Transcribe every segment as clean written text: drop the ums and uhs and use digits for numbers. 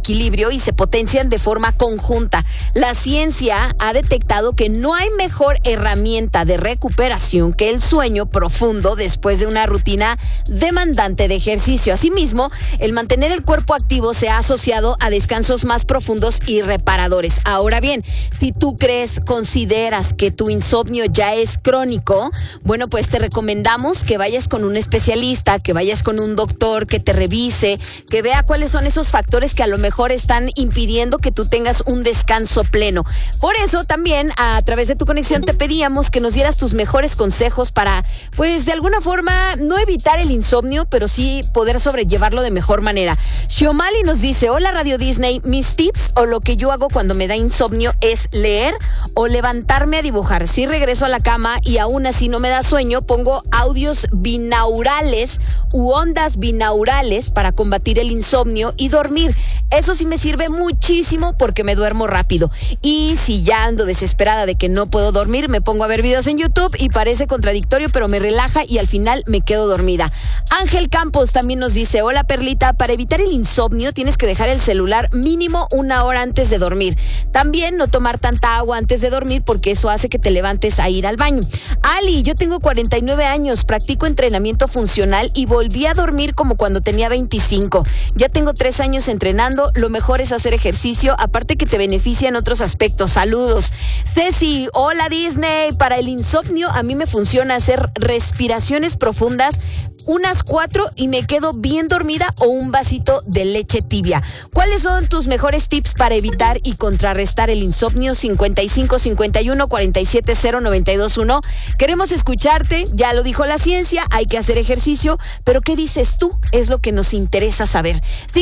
equilibrio y se potencian de forma conjunta. La ciencia ha detectado que no hay mejor herramienta de recuperación que el sueño profundo después de una rutina demandante de ejercicio. Asimismo, el mantener el cuerpo activo se ha asociado a descansos más profundos y reparadores. Ahora bien, si tú consideras que tu insomnio ya es crónico, bueno, pues te recomendamos que vayas con un especialista, que vayas con un doctor, que te revise, que vea cuáles son esos factores que a lo mejor están impidiendo que tú tengas un descanso pleno. Por eso también a través de Tu Conexión te pedíamos que nos dieras tus mejores consejos para, pues de alguna forma, no evitar el insomnio, pero sí poder sobrellevarlo de mejor manera. Xiomali nos dice: hola Radio Disney, mis tips o lo que yo hago cuando me da insomnio es leer o levantarme a dibujar. Si regreso a la cama y aún así no me da sueño, pongo audios binaurales u ondas binaurales para combatir el insomnio y dormir. Eso sí me sirve muchísimo porque me duermo rápido. Y si ya ando desesperada de que no puedo dormir, me pongo a ver videos en YouTube y parece contradictorio, pero me relaja y al final me quedo dormida. Ángel Campos también nos dice: hola Perlita, para evitar el insomnio tienes que dejar el celular mínimo 1 hora antes de dormir. También no tomar tanta agua antes de dormir porque eso hace que te levantes a ir al baño. Ali, yo tengo 49 años, practico entrenamiento funcional y volví a dormir como cuando tenía 25. Ya tengo 3 años entrenando, lo mejor es hacer ejercicio, aparte que te beneficia en otros aspectos. Saludos. Ceci, hola Disney, para el insomnio a mí me funciona hacer respiraciones profundas, unas 4 y me quedo bien dormida, o un vasito de leche tibia. ¿Cuáles son tus mejores tips para evitar y contrarrestar el insomnio? 55 51 47 0 92 1. Queremos escucharte, ya lo dijo la ciencia, hay que hacer ejercicio, pero ¿qué dices tú? Es lo que nos interesa saber.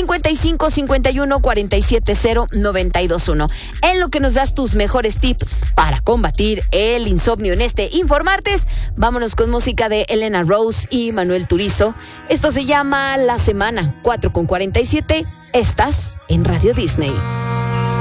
55 51 47 0 92 1. En lo que nos das tus mejores tips para combatir el insomnio en este Informartes, vámonos con música de Elena Rose y Manuel Turizo. Esto se llama La Semana. 4:47. Estás en Radio Disney.